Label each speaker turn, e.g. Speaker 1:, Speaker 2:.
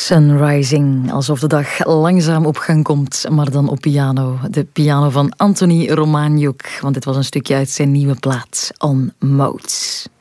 Speaker 1: Sunrising, alsof de dag langzaam op gang komt, maar dan op piano. De piano van Anthony Romaniuk, want dit was een stukje uit zijn nieuwe plaat On Modes.